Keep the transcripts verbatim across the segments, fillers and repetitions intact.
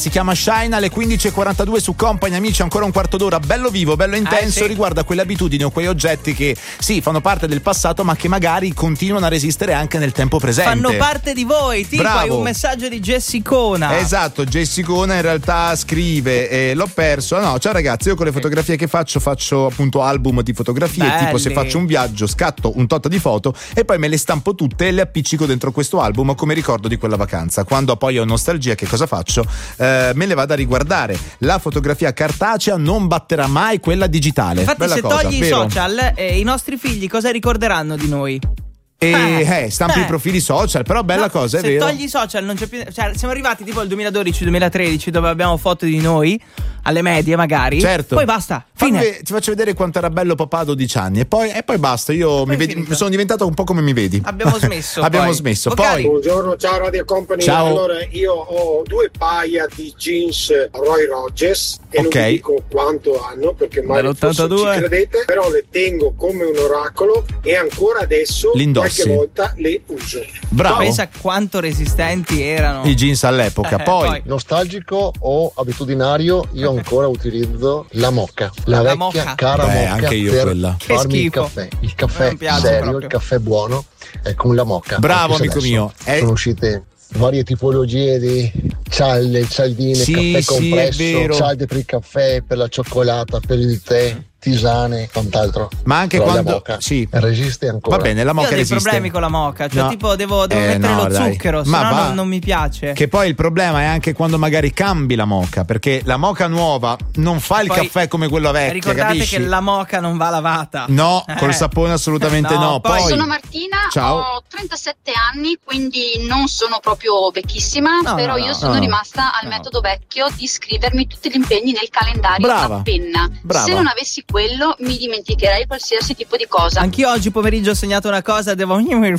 Si chiama Shine, alle quindici e quarantadue su Company, amici, ancora un quarto d'ora bello vivo, bello intenso, eh, sì. riguarda quelle abitudini o quei oggetti che sì, fanno parte del passato ma che magari continuano a resistere anche nel tempo presente. Fanno parte di voi, tipo Bravo. hai un messaggio di Jessicona. Esatto, Jessicona in realtà scrive eh, l'ho perso. No, ciao ragazzi, io con le fotografie che faccio faccio appunto album di fotografie. Belli. Tipo se faccio un viaggio scatto un tot di foto e poi me le stampo tutte e le appiccico dentro questo album come ricordo di quella vacanza. Quando poi ho nostalgia, che cosa faccio? Eh, me le vado a riguardare. La fotografia cartacea non batterà mai quella digitale. Infatti, Bella se cosa, togli vero? i social, eh, i nostri figli cosa ricorderanno di noi? E Eh, eh, stampi eh. i profili social, però bella No, cosa, è se vero. togli i social non c'è più. Cioè, siamo arrivati tipo al duemiladodici duemilatredici dove abbiamo foto di noi alle medie magari. Certo. Poi basta. Fammi Fine. ve- ti faccio vedere quanto era bello papà a dodici anni e poi, e poi basta. Io mi poi vedi- finito. sono diventato un po' come mi vedi. Abbiamo smesso. Abbiamo poi. smesso. Vocali. Poi Buongiorno, ciao Radio Company. Ciao. Allora, io ho due paia di jeans Roy Rogers e Ok. non vi dico quanto hanno perché mai forse non Dall'ottantadue. ci credete, però le tengo come un oracolo e ancora adesso Li indossi. qualche volta le uso. bravo. Pensa quanto resistenti erano. I jeans all'epoca. Eh, poi, poi. Nostalgico o abitudinario, io ancora utilizzo la mocca, la, La vecchia mocha? cara Beh, mocca anche io per quella. Che farmi il schifo. caffè. Il Non caffè mi piace serio, proprio. il caffè buono è con la mocca. Bravo, Anche se amico adesso mio. È- Sono uscite varie tipologie di cialde, cialdine, Sì, caffè sì, è compresso, vero. cialde per il caffè, per la cioccolata, per il tè, tisane, quant'altro. ma anche Però quando la mocha sì. resiste ancora. Va bene, la Io ho moca dei resiste. problemi con la moca. Cioè, No. tipo, devo, devo Eh, mettere no, lo dai. zucchero, se Ma no va. non, non mi piace. Che poi il problema è anche quando magari cambi la moca, perché la moca nuova non fa il Poi, caffè come quello vecchio, Ricordate capisci? che la moca non va lavata. No, Eh. col sapone assolutamente No, no. poi- Poi, Sono Martina, Ciao. ho trentasette anni, quindi non sono proprio vecchissima, No, però no, io no, sono no, rimasta al no. metodo vecchio di scrivermi tutti gli impegni nel calendario Brava, a penna. brava. Se non avessi quello mi dimenticherei qualsiasi tipo di cosa. Anch'io oggi pomeriggio ho segnato una cosa, devo.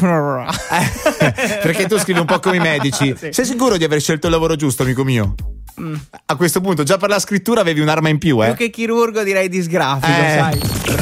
Eh, perché tu scrivi un po' come i medici. Sì. Sei sicuro di aver scelto il lavoro giusto, amico mio? Mm. A questo punto, già per la scrittura avevi un'arma in più, eh? Più che chirurgo direi disgrafico, Eh. sai.